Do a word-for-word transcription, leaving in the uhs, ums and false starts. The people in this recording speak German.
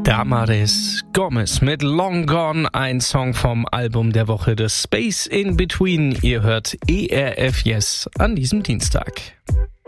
Damaris Gomez mit Long Gone, ein Song vom Album der Woche des Space in Between. Ihr hört E R F Yes an diesem Dienstag.